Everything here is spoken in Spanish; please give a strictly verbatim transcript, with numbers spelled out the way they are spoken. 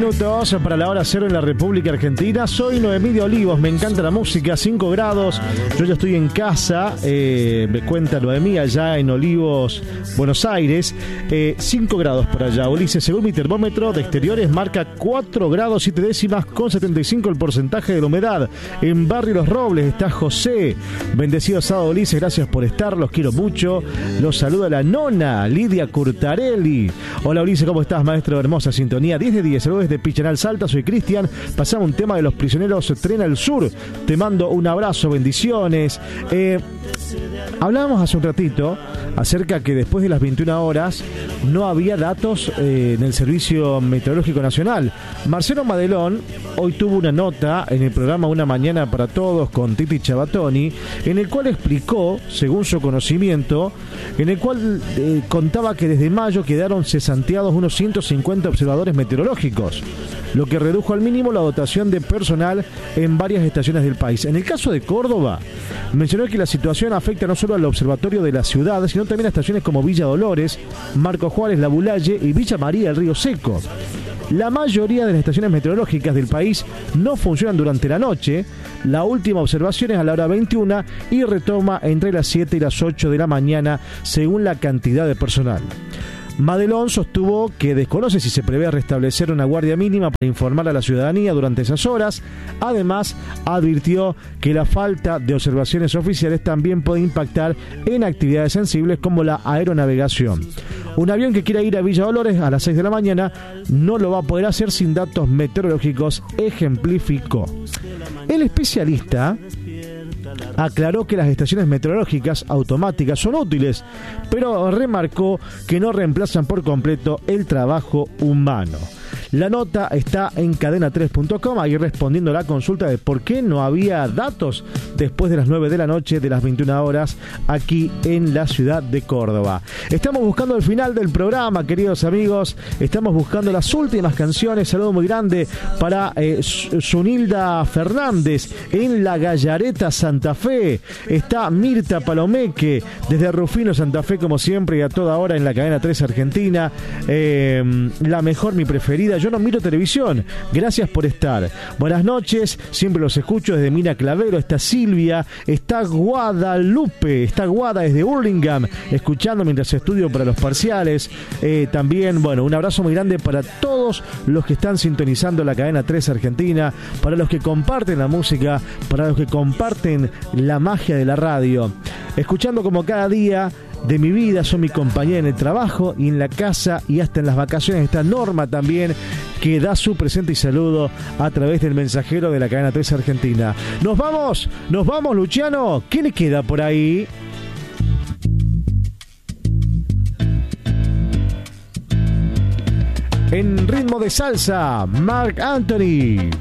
minutos para la hora cero en la República Argentina. Soy Noemí de Olivos, me encanta la música, cinco grados. Yo ya estoy en casa, eh, me cuenta Noemí, allá en Olivos, Buenos Aires. Eh, cinco grados por allá. Ulises, según mi termómetro de exteriores, marca cuatro grados siete décimas con setenta y cinco el porcentaje de la humedad. En Barrio Los Robles está José. Bendecido sábado, Ulises, gracias por estar, los quiero mucho. Los saluda la nona, Lidia Curtarelli. Hola Ulises, ¿cómo estás, maestro? Hermosa sintonía, diez de diez, saludos desde Pichanal Salta, soy Cristian. Pasamos un tema de los prisioneros Tren al Sur. Te mando un abrazo, bendiciones. Eh, hablábamos hace un ratito acerca que después de las veintiuna horas no había datos eh, en el Servicio Meteorológico Nacional. Marcelo Madelón hoy tuvo una nota en el programa Una Mañana para Todos con Titi Chabatoni, en el cual explicó, según su conocimiento, en el cual eh, contaba que desde mayo quedaron cesanteados unos ciento cincuenta observadores meteorológicos, lo que redujo al mínimo la dotación de personal en varias estaciones del país. En el caso de Córdoba, mencionó que la situación afecta no solo al observatorio de la ciudad, sino también a estaciones como Villa Dolores, Marco Juárez, La Bulalle y Villa María del Río Seco. La mayoría de las estaciones meteorológicas del país no funcionan durante la noche. La última observación es a la hora veintiuna y retoma entre las siete y las ocho de la mañana según la cantidad de personal. Madelón sostuvo que desconoce si se prevé restablecer una guardia mínima para informar a la ciudadanía durante esas horas. Además, advirtió que la falta de observaciones oficiales también puede impactar en actividades sensibles como la aeronavegación. Un avión que quiera ir a Villa Dolores a las seis de la mañana no lo va a poder hacer sin datos meteorológicos, ejemplificó. El especialista aclaró que las estaciones meteorológicas automáticas son útiles, pero remarcó que no reemplazan por completo el trabajo humano. La nota está en cadena tres punto com, ahí respondiendo a la consulta de por qué no había datos después de las nueve de la noche de las veintiuna horas aquí en la ciudad de Córdoba. Estamos buscando el final del programa, queridos amigos. Estamos buscando las últimas canciones. Saludo muy grande para eh, Zunilda Fernández en La Gallareta, Santa Fe. Está Mirta Palomeque desde Rufino, Santa Fe, como siempre, y a toda hora en la cadena tres Argentina. Eh, la mejor, mi preferida. Yo no miro televisión, gracias por estar. Buenas noches, siempre los escucho desde Mina Clavero. Está Silvia, está Guadalupe, está Guada desde Hurlingham, escuchando mientras estudio para los parciales. Eh, también, bueno, un abrazo muy grande para todos los que están sintonizando la cadena tres Argentina, para los que comparten la música, para los que comparten la magia de la radio. Escuchando como cada día de mi vida, son mi compañía en el trabajo y en la casa y hasta en las vacaciones. Está Norma también, que da su presente y saludo a través del mensajero de la cadena tres Argentina. Nos vamos, nos vamos, Luciano. ¿Qué le queda por ahí? En ritmo de salsa, Marc Anthony.